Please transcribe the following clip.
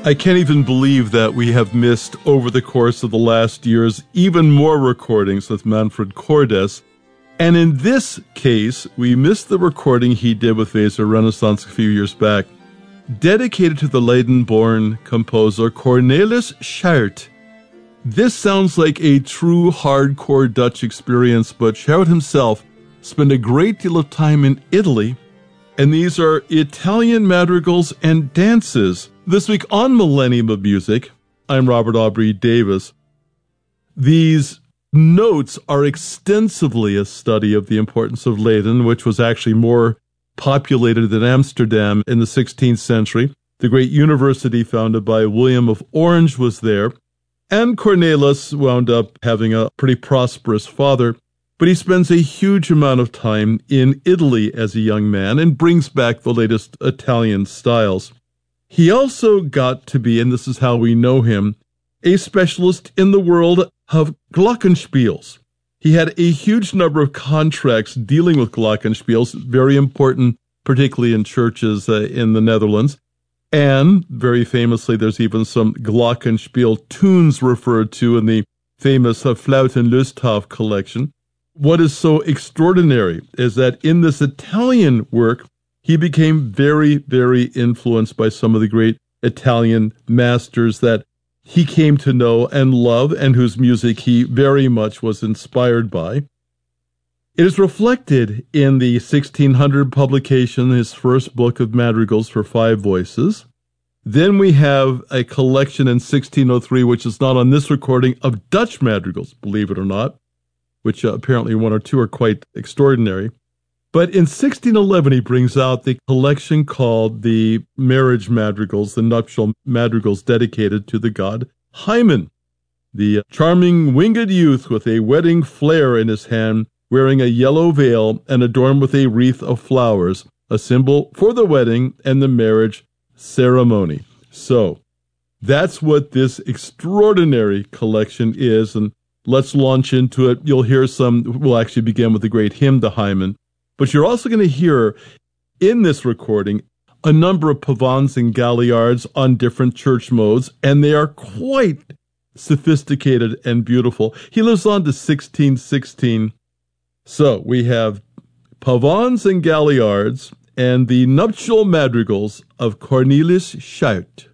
I can't even believe that we have missed over the course of the last years even more recordings with Manfred Cordes. And in this case, we missed the recording he did with Weser Renaissance a few years back, dedicated to the Leiden-born composer Cornelis Schaert. This sounds like a true hardcore Dutch experience, but Schaert himself spent a great deal of time in Italy, and these are Italian madrigals and dances. This week on Millennium of Music, I'm Robert Aubrey Davis. These notes are extensively a study of the importance of Leiden, which was actually more populated than Amsterdam in the 16th century. The great university founded by William of Orange was there, and Cornelis wound up having a pretty prosperous father, but he spends a huge amount of time in Italy as a young man and brings back the latest Italian styles. He also got to be, and this is how we know him, a specialist in the world of glockenspiels. He had a huge number of contracts dealing with glockenspiels, very important, particularly in churches in the Netherlands. And very famously, there's even some glockenspiel tunes referred to in the famous Flaut and Lusthof collection. What is so extraordinary is that in this Italian work, he became very, very influenced by some of the great Italian masters that he came to know and love, and whose music he very much was inspired by. It is reflected in the 1600 publication, his first book of madrigals for 5 voices. Then we have a collection in 1603, which is not on this recording, of Dutch madrigals, believe it or not, which apparently 1 or 2 are quite extraordinary. But in 1611, he brings out the collection called the Marriage Madrigals, the nuptial madrigals dedicated to the god Hymen, the charming winged youth with a wedding flare in his hand, wearing a yellow veil and adorned with a wreath of flowers, a symbol for the wedding and the marriage ceremony. So, that's what this extraordinary collection is, and let's launch into it. You'll hear we'll actually begin with the great hymn to Hymen. But you're also going to hear in this recording a number of pavans and galliards on different church modes, and they are quite sophisticated and beautiful. He lives on to 1616. So we have pavans and galliards and the nuptial madrigals of Cornelis Schaert.